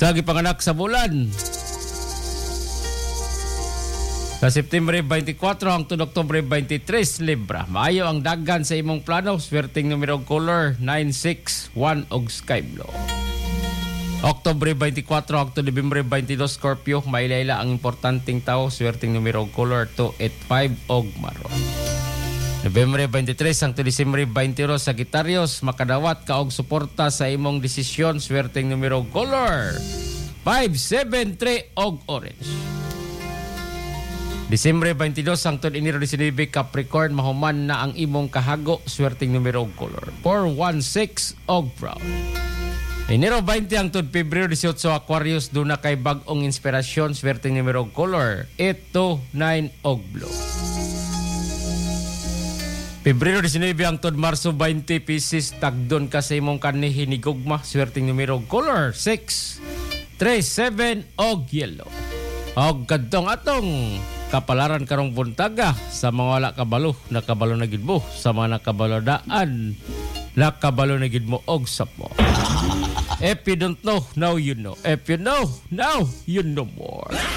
sa gipanganak sa bulan. Sa September 24 hangtod Oktubre 23, Libra. Maayo ang daghan sa imong plano. Swerteng numero color 961 og sky blue. Oktubre 24 hangtod Nobyembre 22, Scorpio. Mailayla ang importanteng tao. Swerteng numero color 285 og maroon. Nobyembre 23 hangtod Disyembre 22, Sagittarius. Makadawat ka og suporta sa imong desisyon. Swerteng numero color 573 og orange. Disyembre 22 hangtod Enero 19, Capricorn. Mahuman na ang imong kahago. Swerteng numero color 416 og brown. Enero 20 hangtod Pebrero 18, Aquarius. Duna kay bag-ong inspirasyon. Swerteng numero color 829 og blue. Pebrero 19 hangtod Marso 20, Pisces. Tagdon ka sa imong kanihi ni gugma. Swerteng numero color 637 og yellow. Og kadtong atong kapalaran karong buntaga sa mga wala kabalo, nakabalo na gid mo. Sa mga nakabalo daan, nakabalo na gid mo og sapo. If you don't know, now you know. If you know, now you know more.